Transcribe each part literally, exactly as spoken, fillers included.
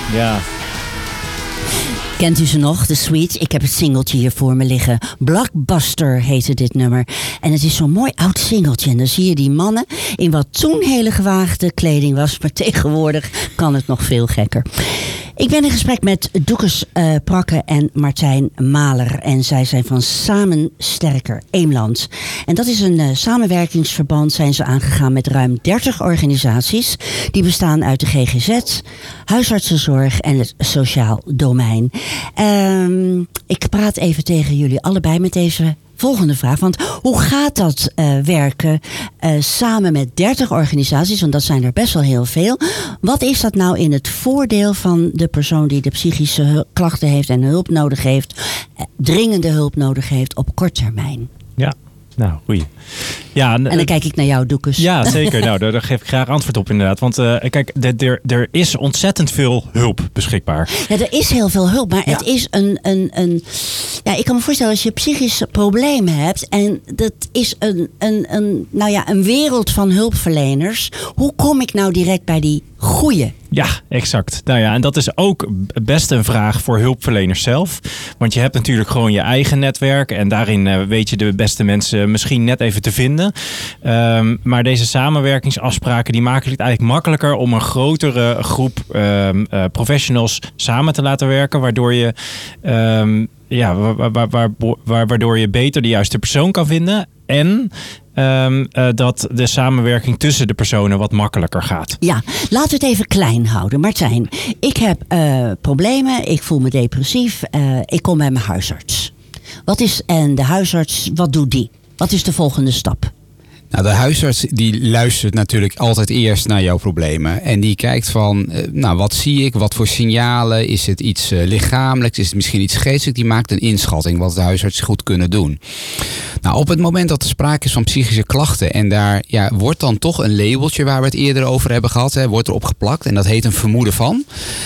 Ja. Kent u ze nog, The Sweets? Ik heb het singeltje hier voor me liggen. Blockbuster heette dit nummer. En het is zo'n mooi oud singeltje. En dan zie je die mannen in wat toen hele gewaagde kleding was. Maar tegenwoordig kan het nog veel gekker. Ik ben in gesprek met Doekes uh, Prakke en Martijn Maler. En zij zijn van Samen Sterker Eemland. En dat is een uh, samenwerkingsverband zijn ze aangegaan met ruim dertig organisaties. Die bestaan uit de G G Z, huisartsenzorg en het sociaal domein. Um, ik praat even tegen jullie allebei met deze volgende vraag. Want hoe gaat dat uh, werken uh, samen met dertig organisaties? Want dat zijn er best wel heel veel. Wat is dat nou in het voordeel van de persoon die de psychische hul- klachten heeft en hulp nodig heeft, uh, dringende hulp nodig heeft op korte termijn? Ja, nou, goeie. Ja, en dan kijk ik naar jou, Doekes. Ja, zeker. Nou, daar, daar geef ik graag antwoord op inderdaad. Want uh, kijk, er, er is ontzettend veel hulp beschikbaar. Ja, er is heel veel hulp, maar ja. het is een, een, een... Ja, ik kan me voorstellen als je psychische problemen hebt en dat is een, een, een, nou ja, een wereld van hulpverleners. Hoe kom ik nou direct bij die goeie? Ja, exact. Nou ja, en dat is ook best een vraag voor hulpverleners zelf. Want je hebt natuurlijk gewoon je eigen netwerk en daarin uh, weet je de beste mensen misschien net even te vinden. Um, maar deze samenwerkingsafspraken die maken het eigenlijk makkelijker om een grotere groep um, uh, professionals samen te laten werken, waardoor je um, ja, waar, waar, waar, waar, waardoor je beter de juiste persoon kan vinden en Um, uh, dat de samenwerking tussen de personen wat makkelijker gaat. Ja, laten we het even klein houden. Martijn, ik heb uh, problemen, ik voel me depressief, uh, ik kom bij mijn huisarts. Wat is, en de huisarts, wat doet die? Wat is de volgende stap? Nou, de huisarts die luistert natuurlijk altijd eerst naar jouw problemen. En die kijkt van, nou, wat zie ik? Wat voor signalen? Is het iets uh, lichamelijks? Is het misschien iets geestelijks? Die maakt een inschatting wat de huisarts goed kunnen doen. Nou, op het moment dat er sprake is van psychische klachten en daar ja, wordt dan toch een labeltje waar we het eerder over hebben gehad, hè, wordt erop geplakt en dat heet een vermoeden van.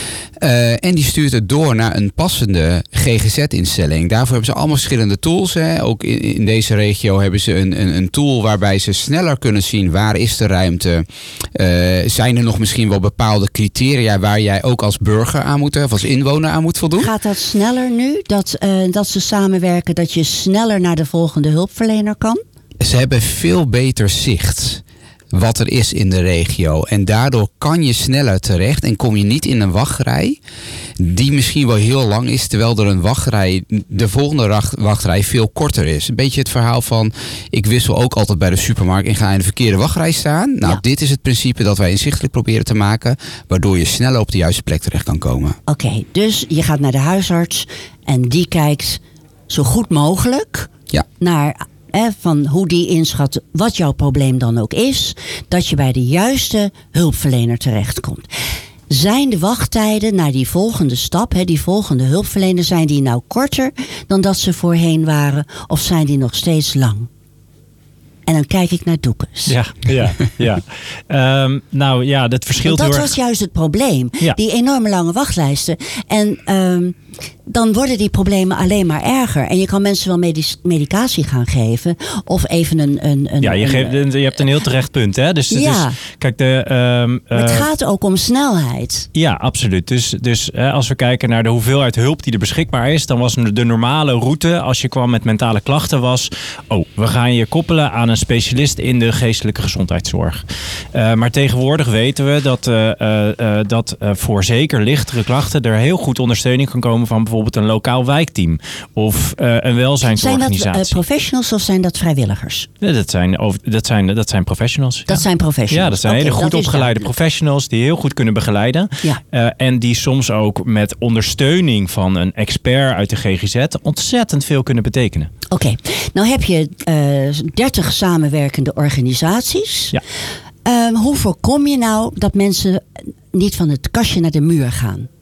Uh, en die stuurt het door naar een passende G G Z-instelling. Daarvoor hebben ze allemaal verschillende tools. Hè. Ook in, in deze regio hebben ze een, een, een tool waarbij ze sneller kunnen zien waar is de ruimte. Uh, zijn er nog misschien wel bepaalde criteria waar jij ook als burger aan moet, of als inwoner aan moet voldoen? Gaat dat sneller nu? Dat, uh, dat ze samenwerken, dat je sneller naar de volgende hulpverlener kan? Ze hebben veel beter zicht wat er is in de regio. En daardoor kan je sneller terecht en kom je niet in een wachtrij die misschien wel heel lang is, terwijl er een wachtrij, de volgende wachtrij veel korter is. Een beetje het verhaal van, ik wissel ook altijd bij de supermarkt en ga in de verkeerde wachtrij staan. Nou, ja. Dit is het principe dat wij inzichtelijk proberen te maken, waardoor je sneller op de juiste plek terecht kan komen. Oké, okay, dus je gaat naar de huisarts en die kijkt zo goed mogelijk ja. naar He, van hoe die inschat wat jouw probleem dan ook is, dat je bij de juiste hulpverlener terechtkomt. Zijn de wachttijden naar die volgende stap, he, die volgende hulpverlener, zijn die nou korter dan dat ze voorheen waren, of zijn die nog steeds lang? En dan kijk ik naar Doekes. Ja, ja, ja. um, nou ja, dat verschilt heel erg. Dat was juist het probleem. Ja. Die enorme lange wachtlijsten. En um, dan worden die problemen alleen maar erger. En je kan mensen wel medic- medicatie gaan geven. Of even een... een, een ja, je, een, geeft, je hebt een heel terecht punt. Hè? Dus, ja. dus, kijk, de, um, maar het uh, gaat ook om snelheid. Ja, absoluut. Dus, dus uh, als we kijken naar de hoeveelheid hulp die er beschikbaar is, dan was de normale route als je kwam met mentale klachten was, oh, we gaan je koppelen aan een specialist in de geestelijke gezondheidszorg. Uh, maar tegenwoordig weten we dat, uh, uh, uh, dat uh, voor zeker lichtere klachten er heel goed ondersteuning kan komen van bijvoorbeeld een lokaal wijkteam of uh, een welzijnsorganisatie. Zijn dat uh, professionals of zijn dat vrijwilligers? Ja, dat, zijn over, dat, zijn, dat zijn professionals. Dat ja. zijn professionals. Ja, dat zijn okay, hele goed opgeleide professionals die heel goed kunnen begeleiden. Ja. Uh, en die soms ook met ondersteuning van een expert uit de G G Z ontzettend veel kunnen betekenen. Oké, okay. Nou heb je uh, dertig samenwerkende organisaties. Ja. Uh, hoe voorkom je nou dat mensen niet van het kastje naar de muur gaan? Ja,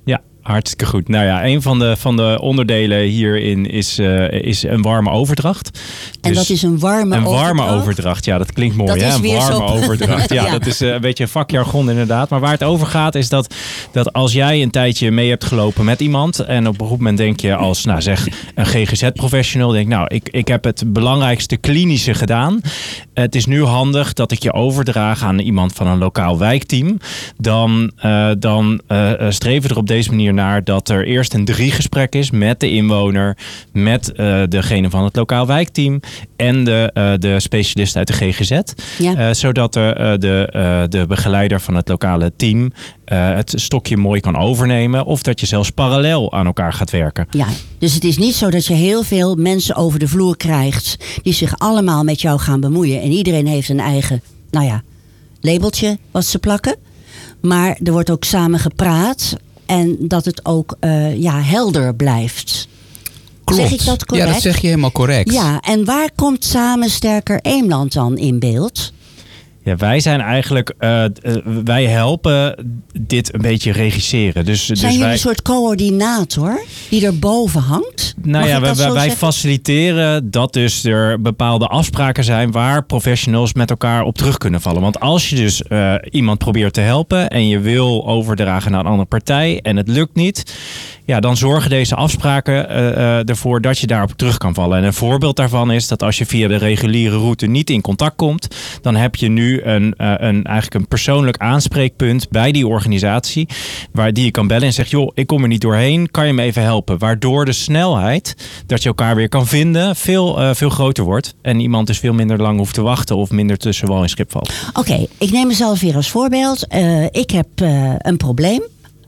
Hartstikke goed. Nou ja, een van de, van de onderdelen hierin is, uh, is een warme overdracht. En dus dat is een warme een overdracht? Een warme overdracht, ja, dat klinkt mooi. Dat hè? is Een weer warme zo... overdracht. Ja, ja, dat is een beetje een vakjargon inderdaad. Maar waar het over gaat is dat, dat als jij een tijdje mee hebt gelopen met iemand en op een goed moment denk je als, nou zeg, een G G Z-professional, denk nou, ik, ik heb het belangrijkste klinische gedaan. Het is nu handig dat ik je overdraag aan iemand van een lokaal wijkteam. Dan, uh, dan uh, streven we er op deze manier naar dat er eerst een driegesprek is met de inwoner, met uh, degene van het lokaal wijkteam en de, uh, de specialist uit de G G Z. Ja. Uh, zodat de, uh, de, uh, de begeleider van het lokale team uh, het stokje mooi kan overnemen. Of dat je zelfs parallel aan elkaar gaat werken. Ja, dus het is niet zo dat je heel veel mensen over de vloer krijgt die zich allemaal met jou gaan bemoeien. En iedereen heeft een eigen, nou ja, labeltje wat ze plakken. Maar er wordt ook samen gepraat en dat het ook uh, ja, helder blijft. Klopt. Zeg ik dat correct? Ja, dat zeg je helemaal correct. Ja, en waar komt Samen Sterker Eemland dan in beeld? Ja, wij zijn eigenlijk, uh, uh, wij helpen dit een beetje regisseren. Dus, zijn dus jullie wij... een soort coördinator die erboven hangt? Nou Mag ja, wij, wij zeggen? faciliteren dat dus er bepaalde afspraken zijn waar professionals met elkaar op terug kunnen vallen. Want als je dus uh, iemand probeert te helpen en je wil overdragen naar een andere partij en het lukt niet, ja, dan zorgen deze afspraken uh, uh, ervoor dat je daarop terug kan vallen. En een voorbeeld daarvan is dat als je via de reguliere route niet in contact komt, dan heb je nu een, uh, een, eigenlijk een persoonlijk aanspreekpunt bij die organisatie, waar die je kan bellen en zegt, joh, ik kom er niet doorheen, kan je me even helpen? Waardoor de snelheid dat je elkaar weer kan vinden veel, uh, veel groter wordt. En iemand dus veel minder lang hoeft te wachten of minder tussen wal en schip valt. Oké, okay, ik neem mezelf weer als voorbeeld. Uh, ik heb uh, een probleem.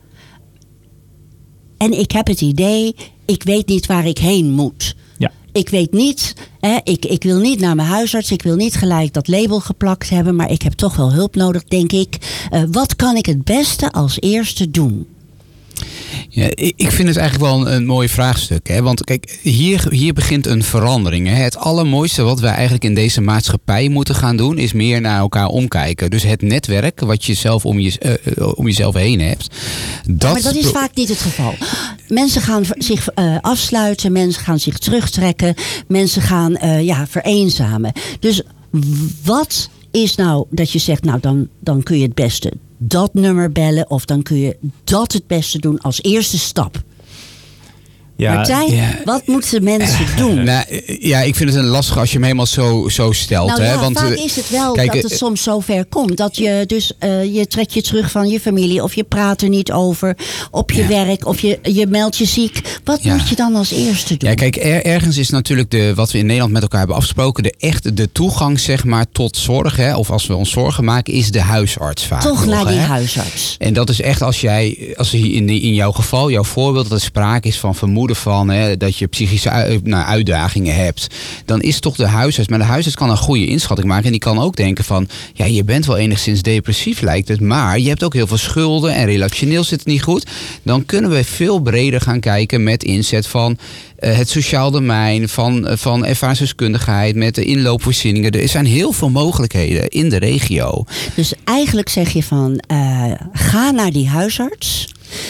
En ik heb het idee, ik weet niet waar ik heen moet. Ja. Ik weet niet, hè, ik, ik wil niet naar mijn huisarts. Ik wil niet gelijk dat label geplakt hebben. Maar ik heb toch wel hulp nodig, denk ik. Uh, wat kan ik het beste als eerste doen? Ja, ik vind het eigenlijk wel een, een mooi vraagstuk. Hè? Want kijk, hier, hier begint een verandering. Hè? Het allermooiste wat wij eigenlijk in deze maatschappij moeten gaan doen, is meer naar elkaar omkijken. Dus het netwerk wat je zelf om, je, uh, om jezelf heen hebt. Dat ja, maar dat is pro- vaak niet het geval. Mensen gaan zich uh, afsluiten, mensen gaan zich terugtrekken, mensen gaan uh, ja, vereenzamen. Dus wat is nou dat je zegt, nou dan, dan kun je het beste dat nummer bellen of dan kun je dat het beste doen als eerste stap. Ja, Martijn, ja. Wat moeten mensen doen? Nou, ja, ik vind het een lastig als je hem helemaal zo, zo stelt. Nou hè? ja, Want, vaak is het wel kijk, dat het soms zo ver komt. Dat je dus, uh, je trekt je terug van je familie of je praat er niet over op je ja. werk of je, je meldt je ziek. Wat ja. moet je dan als eerste doen? Ja, kijk, er, ergens is natuurlijk de, wat we in Nederland met elkaar hebben afgesproken, de echt de toegang zeg maar tot zorg, hè, of als we ons zorgen maken, is de huisarts vaak. Toch nog, naar die hè? huisarts. En dat is echt als jij, als in, in jouw geval, jouw voorbeeld, dat er sprake is van vermoeden van hè, dat je psychische uit, nou, uitdagingen hebt, dan is toch de huisarts. Maar de huisarts kan een goede inschatting maken en die kan ook denken van, ja, je bent wel enigszins depressief lijkt het, maar je hebt ook heel veel schulden en relationeel zit het niet goed. Dan kunnen we veel breder gaan kijken met inzet van uh, het sociaal domein, van, uh, van ervaringsdeskundigheid, met de inloopvoorzieningen. Er zijn heel veel mogelijkheden in de regio. Dus eigenlijk zeg je van, uh, ga naar die huisarts.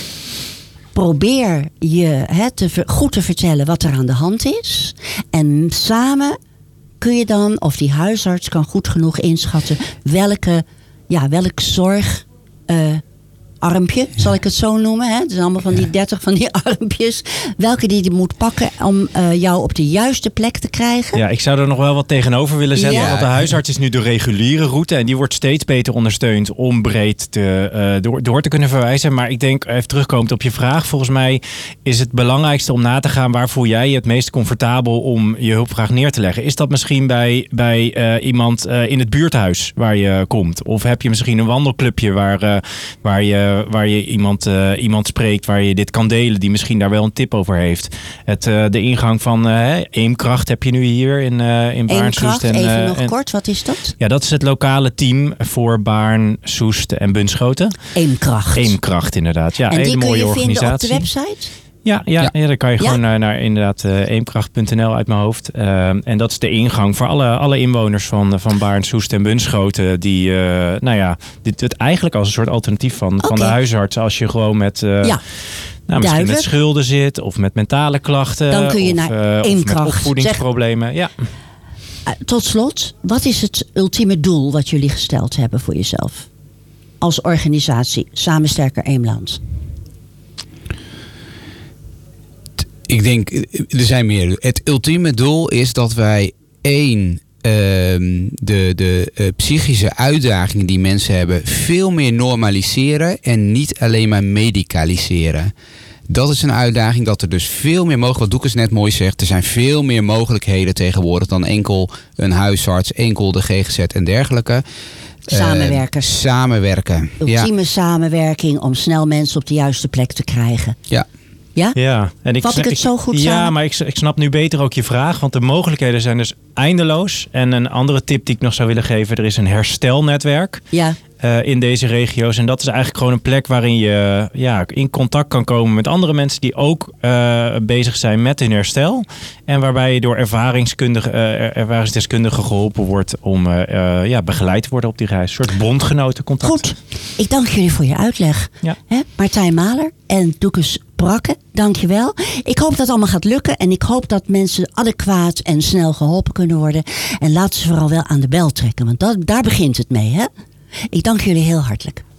Probeer je he, te, goed te vertellen wat er aan de hand is. En samen kun je dan, of die huisarts kan goed genoeg inschatten welke, ja, welk zorg uh, armpje, ja. zal ik het zo noemen. Hè? Het zijn allemaal van die dertig van die armpjes. Welke die, die moet pakken om uh, jou op de juiste plek te krijgen. Ja, ik zou er nog wel wat tegenover willen zetten. Ja. Want de huisarts is nu de reguliere route. En die wordt steeds beter ondersteund om breed te, uh, door, door te kunnen verwijzen. Maar ik denk, even terugkomend op je vraag. Volgens mij is het belangrijkste om na te gaan waar voel jij je het meest comfortabel om je hulpvraag neer te leggen. Is dat misschien bij, bij uh, iemand uh, in het buurthuis waar je komt? Of heb je misschien een wandelclubje waar, uh, waar je waar je iemand, uh, iemand spreekt, waar je dit kan delen, die misschien daar wel een tip over heeft. Het, uh, de ingang van uh, Eemkracht heb je nu hier in, uh, in Baarn, Soest. En, even uh, nog en, kort, wat is dat? Ja, dat is het lokale team voor Baarn, Soest en Bunschoten. Eemkracht. Eemkracht, inderdaad. Ja, en die hele kun mooie je organisatie. vinden op de website? Ja, ja, Ja. ja. dan kan je Ja? gewoon naar, naar inderdaad uh, eemkracht punt n l uit mijn hoofd. Uh, en dat is de ingang voor alle, alle inwoners van, van Baarn, Soest en Bunschoten. Die, uh, nou ja, dit het eigenlijk als een soort alternatief van, Okay. van de huisarts. Als je gewoon met, uh, Ja. nou, misschien Duidelijk. met schulden zit of met mentale klachten. Dan kun je of, naar uh, of met Eemkracht. opvoedingsproblemen. Ja. Uh, tot slot, wat is het ultieme doel wat jullie gesteld hebben voor jezelf? Als organisatie, Samen Sterker Eemland. Ik denk, er zijn meer. Het ultieme doel is dat wij één, uh, de, de uh, psychische uitdagingen die mensen hebben veel meer normaliseren en niet alleen maar medicaliseren. Dat is een uitdaging, dat er dus veel meer mogelijk, wat Doekes net mooi zegt, er zijn veel meer mogelijkheden tegenwoordig dan enkel een huisarts, enkel de G G Z en dergelijke. Samenwerken. Uh, samenwerken. Ultieme Ja. samenwerking om snel mensen op de juiste plek te krijgen. Ja. Ja? Ja, en ik, Vat ik het zo goed Ja, samen? maar ik, ik snap nu beter ook je vraag. Want de mogelijkheden zijn dus eindeloos. En een andere tip die ik nog zou willen geven. Er is een herstelnetwerk Ja. uh, in deze regio's. En dat is eigenlijk gewoon een plek waarin je ja, in contact kan komen met andere mensen die ook uh, bezig zijn met hun herstel. En waarbij je door ervaringskundige, uh, ervaringsdeskundigen geholpen wordt om uh, uh, ja, begeleid te worden op die reis. Een soort bondgenotencontact. Goed, ik dank jullie voor je uitleg. Ja. Hè? Martijn Maler en Doekes Brakke, dank je wel. Ik hoop dat het allemaal gaat lukken en ik hoop dat mensen adequaat en snel geholpen kunnen worden. En laten ze vooral wel aan de bel trekken, want dat, daar begint het mee. Hè? Ik dank jullie heel hartelijk.